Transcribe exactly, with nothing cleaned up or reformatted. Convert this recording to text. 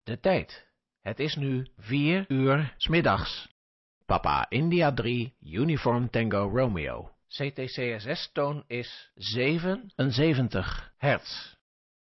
De tijd. Het is nu vier uur 's middags. Papa India drie, Uniform Tango Romeo. C T C S S-toon is zevenenzeventig hertz.